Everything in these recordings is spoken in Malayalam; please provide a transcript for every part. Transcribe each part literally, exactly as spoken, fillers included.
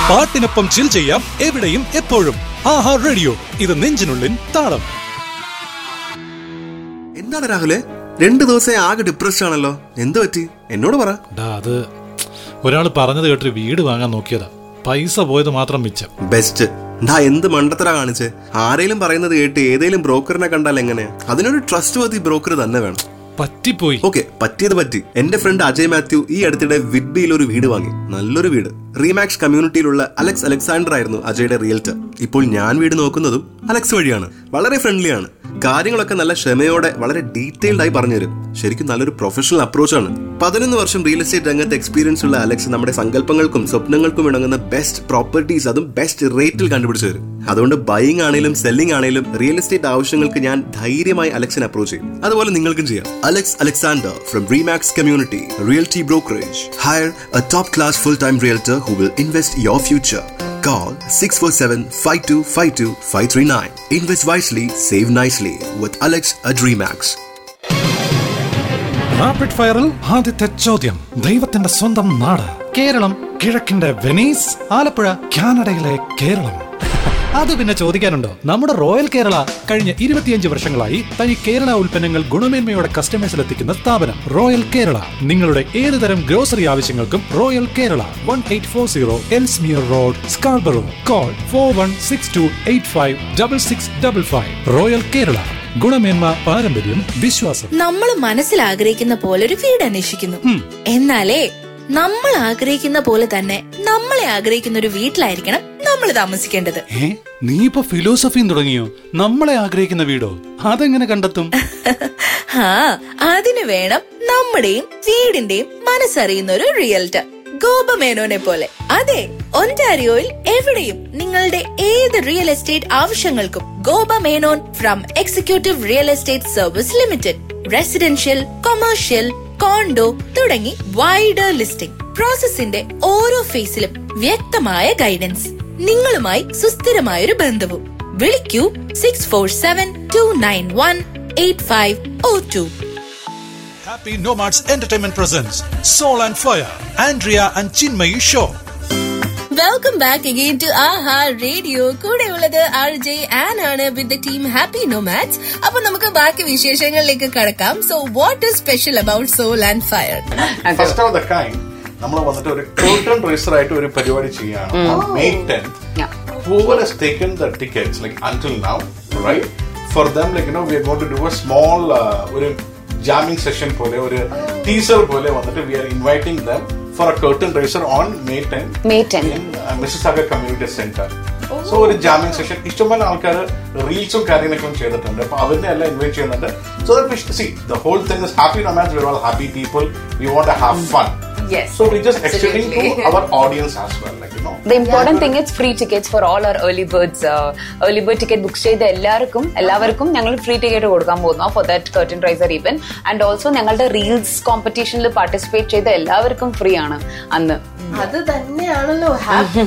പാട്ടിനൊപ്പം ചിൽ ചെയ്യാം എവിടെയും എപ്പോഴും. ആഹാ റേഡിയോ, ഇത് നെഞ്ചിനുള്ളിൻ താളം. എന്താണ് രാഹുലെ, രണ്ടു ദിവസം ആകെ ഡിപ്രഷൻ ആണല്ലോ, എന്ത് പറ്റി? എന്നോട് പറ. അത് ഒരാൾ പറഞ്ഞത് കേട്ടൊരു വീട് വാങ്ങാൻ നോക്കിയതാ, പൈസ പോയത് മാത്രം മിച്ചം. ബെസ്റ്റ്. ഡാ എന്ത് മണ്ടത്തര കാണിച്ചേ. ആരെങ്കിലും പറയുന്നത് കേട്ട് ഏതെങ്കിലും ബ്രോക്കറിനെ കണ്ടാൽ എങ്ങനെ? അതിനൊരു ട്രസ്റ്റ് വർത്തി ബ്രോക്കർ തന്നെ വേണം. പറ്റിപ്പോയി. ഓക്കെ, പറ്റിയത് പറ്റി. എന്റെ ഫ്രണ്ട് അജയ് മാത്യു ഈ അടുത്തിടെ വിഡ്ബിയിൽ ഒരു വീട് വാങ്ങി, നല്ലൊരു വീട്. റീമാക്സ് കമ്മ്യൂണിറ്റിയിലുള്ള അലക്സ് അലക്സാണ്ടർ ആയിരുന്നു അജയുടെ റിയൽറ്റർ. ഇപ്പോൾ ഞാൻ വീട് നോക്കുന്നതും അലക്സ് വഴിയാണ്. വളരെ ഫ്രണ്ട്ലി ആണ്, കാര്യങ്ങളൊക്കെ നല്ല ക്ഷമയോടെ വളരെ ഡീറ്റെയിൽഡ് ആയി പറഞ്ഞുതരും. ശരിക്കും നല്ലൊരു പ്രൊഫഷണൽ അപ്രോച്ചാണ്. പതിനൊന്ന് വർഷം റിയൽ എസ്റ്റേറ്റ് രംഗത്ത് എക്സ്പീരിയൻസ് ഉള്ള അലക്സ് നമ്മുടെ സങ്കല്പങ്ങൾക്കും സ്വപ്നങ്ങൾക്കും ഇണങ്ങുന്ന ബെസ്റ്റ് പ്രോപ്പർട്ടീസ് അതും ബെസ്റ്റ് റേറ്റിൽ കണ്ടുപിടിച്ചു തരും. അതുകൊണ്ട് ബൈയിങ് ആണെങ്കിലും സെല്ലിംഗ് ആണെങ്കിലും റിയൽ എസ്റ്റേറ്റ് ആവശ്യങ്ങൾക്ക് ഞാൻ ധൈര്യമായി അലക്സിനെ അപ്രോച്ച് ചെയ്യും. അതുപോലെ നിങ്ങൾക്കും ചെയ്യാം. Alex Alexander from റീമാക്സ് community realty brokerage. Higher A top class full time realtor who will invest your future. Call six four seven, five two five two, five three nine. Invest wisely, save nicely with Alex at Remax. Rapid ഫയറിൽ ആദ്യത്തെ ചോദ്യം. ദൈവത്തിന്റെ സ്വന്തം നാട് കേരളം, കിഴക്കിന്റെ വെനീസ്, ആലപ്പുഴ കാനഡയിലെ കേരളം. അത് പിന്നെ ചോദിക്കാനുണ്ടോ? നമ്മുടെ റോയൽ കേരള കഴിഞ്ഞ ഇരുപത്തിയഞ്ച് വർഷങ്ങളായി തനി കേരള ഉൽപ്പന്നങ്ങൾ ഗുണമേന്മയോടെ കസ്റ്റമേഴ്സിൽ എത്തിക്കുന്ന സ്ഥാപനം റോയൽ കേരള. നിങ്ങളുടെ ഏതുതരം ഗ്രോസറി ആവശ്യങ്ങൾക്കും royal Kerala. One eight four zero Ellesmere road, Scarborough. Call for one six to eight five double six double five. Royal Kerala, ഗുണമേന്മ, പാരമ്പര്യം, വിശ്വാസം. നമ്മൾ മനസ്സിൽ ആഗ്രഹിക്കുന്ന പോലെ ഒരു വീട് അന്വേഷിക്കുന്നു, എന്നാലേ നമ്മൾ ആഗ്രഹിക്കുന്ന പോലെ തന്നെ നമ്മളെ ആഗ്രഹിക്കുന്ന ഒരു വീട്ടിലായിരിക്കണം നമ്മൾ താമസിക്കേണ്ടത്. നീ ഇപ്പൊ ഫിലോസഫിയും തുടങ്ങിയോ? നമ്മളെ ആഗ്രഹിക്കുന്ന വീടോ? അതെങ്ങനെ കണ്ടെത്തും? ആ അതിനു വേണം നമ്മുടെയും വീടിന്റെയും മനസ്സറിയുന്ന ഒരു റിയൽറ്റർ, ഗോപമേനോനെ പോലെ. അതെ, ഒന്റാരിയോയിൽ എവിടെയും നിങ്ങളുടെ ഏത് റിയൽ എസ്റ്റേറ്റ് ആവശ്യങ്ങൾക്കും Gopa Menon from executive real estate service limited. Residential, commercial, condo തുടങ്ങി വൈഡർ ലിസ്റ്റിംഗ്. പ്രോസസിന്റെ ഓരോ ഫേസിലും വ്യക്തമായ ഗൈഡൻസ്, നിങ്ങളുമായി സുസ്ഥിരമായൊരു ബന്ധവും. വിളിക്കൂ six four seven to nine one eight five oh to. Happy Nomads Entertainment presents Soul and Fire, Andrea and Chinmayi Show. Welcome back again to Aaha radio. കൂടെ ഉള്ളത് ആർ ജെ ആൻ ആണ് with the team happy nomads. അപ്പൊ നമുക്ക് ബാക്കി വിശേഷങ്ങളിലേക്ക് കടക്കാം. So what is special about soul and fire? First of the kind നമ്മൾ വന്നിട്ട് ഒരു curtain raiser ആയിട്ട് ഒരു പരിപാടി ചെയ്യാണ്. May tenth. Whoever has taken the tickets like until now, right? For them, like you know, we are going to do a small uh, ഒരു jamming session പോലെ, ഒരു teaser പോലെ വന്നിട്ട് we are inviting them for a curtain raiser on May tenth. May tenth. In uh, Mississauga Community Center. So ഒരു ജാമിംഗ് സെഷൻ ഇഷ്ടംപോലെ ആൾക്കാർ റീൽസും കാര്യങ്ങളൊക്കെ ചെയ്തിട്ടുണ്ട്. അപ്പൊ അവരിനെ എല്ലാം ഇൻവൈറ്റ് ചെയ്യുന്നുണ്ട്. So that C the whole thing is happy nomads. V are all happy people. We want to have fun. Yes. So we just extending to our audience as well, like you know. The important yeah. thing is free tickets for all our early birds. Uh, early bird ticket book ചെയ്ത എല്ലാവർക്കും എല്ലാവർക്കും ഞങ്ങൾ ഫ്രീ ടിക്കറ്റ് കൊടുക്കാൻ പോകുന്നു for that curtain raiser event. And also ഞങ്ങളുടെ റീൽസ് കോമ്പറ്റീഷനിൽ പാർട്ടിസിപ്പേറ്റ് ചെയ്ത എല്ലാവർക്കും ഫ്രീ ആണ് അന്ന്. അത് തന്നെയാണല്ലോ ഹാപ്പി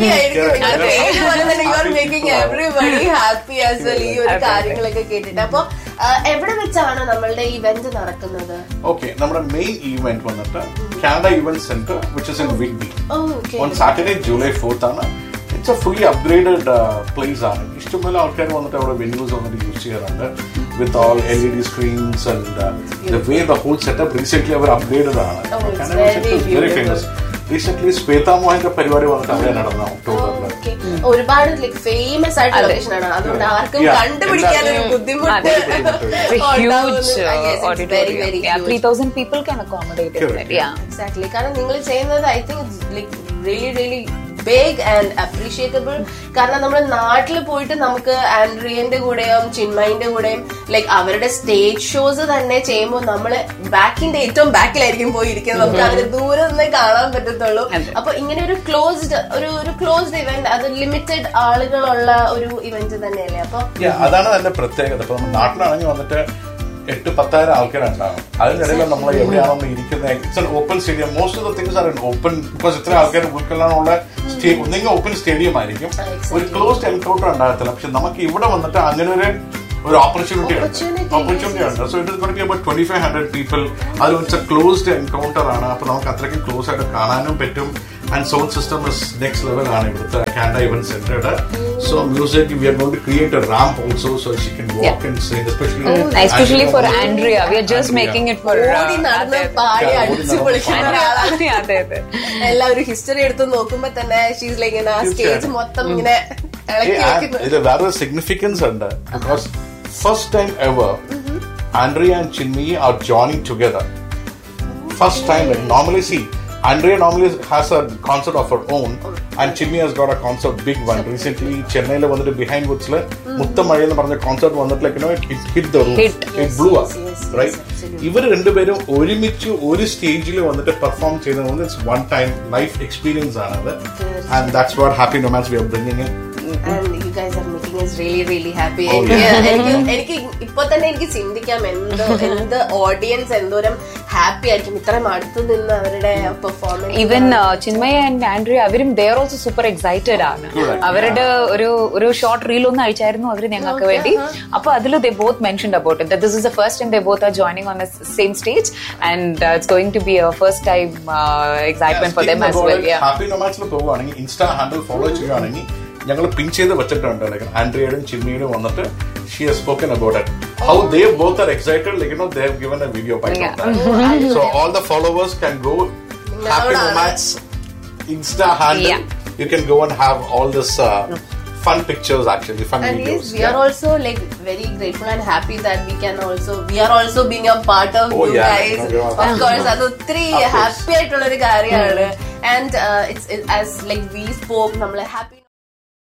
ഈ ഒരു കാര്യങ്ങളൊക്കെ കേട്ടിട്ട്. അപ്പൊ എവിടെ വെച്ചാണ് നമ്മളുടെ ഇവന്റ് നടക്കുന്നത്? ഓക്കെ, നമ്മുടെ മെയിൻ ഇവന്റ് വന്നിട്ട് Canada event centre which is in വിഗ്ബി on Saturday July fourth ആണ്. It's A fully upgraded place ആണ്. ഇഷ്ടംപോലെ ആൾക്കാർ വന്നിട്ട് അവിടെ വെന്യൂസ് വന്നിട്ട് യൂസ് ചെയ്യാറുണ്ട് with all L E D screens and the way the whole setup recent our upgraded ആണ്. Very famous. റീസെന്റ് ശ്വേതാ മോഹന്റെ പരിപാടി വന്നിട്ട് അവിടെ നടന്ന ഒക്ടോബറിൽ. ഒരുപാട് ഫേമസ് ആയിട്ടുള്ള ലൊക്കേഷൻ ആണ്, അതുകൊണ്ട് ആർക്കും കണ്ടുപിടിക്കാൻ ഒരു ബുദ്ധിമുട്ട്. എക്സാക്ട്ലി, കാരണം നിങ്ങൾ ചെയ്യുന്നത് I think like really really big and appreciable. കാരണം നമ്മുടെ നാട്ടിൽ പോയിട്ട് നമുക്ക് ആൻഡ്രിയന്റെ കൂടെയും ചിന്മയിന്റെ കൂടെയും ലൈക്ക് അവരുടെ സ്റ്റേജ് ഷോസ് തന്നെ ചെയ്യുമ്പോൾ നമ്മള് ബാക്കിന്റെ ഏറ്റവും ബാക്കിലായിരിക്കും പോയിരിക്കുന്നത്. നമുക്ക് അവര് ദൂരെ നിന്ന് കാണാൻ പറ്റത്തുള്ളൂ. അപ്പൊ ഇങ്ങനെ ഒരു ക്ലോസ്ഡ് ഒരു ഒരു ക്ലോസ്ഡ് ഇവന്റ്, അത് ലിമിറ്റഡ് ആളുകളുള്ള ഒരു ഇവന്റ് തന്നെയല്ലേ? അപ്പൊ അതാണ് അതിന്റെ പ്രത്യേകത. ഇപ്പൊ നമ്മൾ നാട്ടിലാണെങ്കിൽ വന്നിട്ട് എട്ട് പത്തായിരം ആൾക്കാരുണ്ടാവും. അതിനിടയിൽ നമ്മൾ എവിടെയാണോ ഇരിക്കുന്നത്, it's open stadium. Most of the things are open because ഇത്ര ആൾക്കാർ ഉൾക്കൊള്ളാനുള്ള ഒന്നെങ്കിൽ ഓപ്പൺ സ്റ്റേഡിയം ആയിരിക്കും. ഒരു ക്ലോസ്ഡ് എൻകൗണ്ടർ ഉണ്ടാകത്തില്ല. പക്ഷെ നമുക്ക് ഇവിടെ വന്നിട്ട് അങ്ങനെ ഒരു ഒരു ഓപ്പർച്യൂണിറ്റി ഓപ്പർച്യൂണിറ്റി ഉണ്ട്. So it is going to B about twenty five hundred people. അത് വെച്ചാൽ ക്ലോസ്ഡ് എൻകൗണ്ടർ ആണ്. അപ്പൊ നമുക്ക് അത്രയ്ക്ക് ക്ലോസ് ആയിട്ട് കാണാനും പറ്റും. and sound system is next level ആണ് ഇവിടുത്തെ Canada Event Centre. So music, we are going to create a ramp also so she can walk yeah. and sing, especially oh, especially for Andrea. We are just Andrea. making it for ഓടി നടന്ന് പാടി അടിച്ചു പൊളിക്കുന്ന ആളാണ്. എല്ലാവരും ഹിസ്റ്ററി എടുത്ത് നോക്കുമ്പോ തന്നെ ഷീസ് ലൈക്ക് ഇങ്ങനെ ആ സ്റ്റേജ് മൊത്തം ഇങ്ങനെ ഇളക്കി വെക്കുന്നു. ഇത് വേറെ സിഗ്നിഫിക്കൻസ് ഉണ്ട് because first time ever Andrea and Chinmay are joining together. First time, like normally see Andrea normally has a concert of her own and Chinmay has got a concert, big one. Recently Chennai la vandu behind woods la Muttam Mazhai nu parna concert vandattu like you know it, it hit the roof. Hit. It yes, blew up, yes, yes, right? Ivar rendu perum ഒരുമിച്ച് ഒരു സ്റ്റേജിൽ വന്നിട്ട് പെർഫോം ചെയ്യുന്നത് it's one time life experience ആണത്. And that's what Happy Nomads we are bringing in. And you guys are making us really really happy. Oh, yeah. എനിക്ക് എനിക്ക് ഇപ്പൊ തന്നെ എനിക്ക് ചിന്തിക്കാം എന്തോ എന്ത് ഓഡിയൻസ് എന്തോരം ഹാപ്പി ആയിരിക്കും ഇത്രയും അടുത്ത് നിന്ന് അവരുടെ performance. Even Chinmaya and Andrea അവരും they are also super excited ആണ്. അവരുടെ ഒരു ഒരു ഷോർട്ട് റീൽ ഒന്ന് അയച്ചായിരുന്നു അവര് ഞങ്ങൾക്ക് വേണ്ടി. അപ്പൊ അതിൽ ദേ both mentioned about it that this is the first time they both are joining on the same stage and uh, it's going to be a first time uh, excitement yeah, for them as well. Yeah. Happy Nomads lo പോവാണെങ്കിൽ ഇൻസ്റ്റാ ഹാൻഡിൽ ഫോളോ ചെയ്യുകയാണെങ്കിൽ ഞങ്ങൾ പിൻ ചെയ്ത് വെച്ചിട്ടുണ്ട്. ലൈക്ക് ആൻഡ്രിയയുടെയും ചിന്മയുടെയും വന്നിട്ട് she has spoken about it. How they both are excited, like you know, they have given a video by yeah. that. So all the followers can go Happy Nomads Insta handle. Yeah. You can go and have all this uh, fun pictures, actually fun and videos. Yes, we yeah. are also like very grateful and happy that we can also we are also being a part of oh, you yeah. guys. No, of course, adu three happy aayittulla oru karyanu and uh, it's it, as like we spoke nammal happy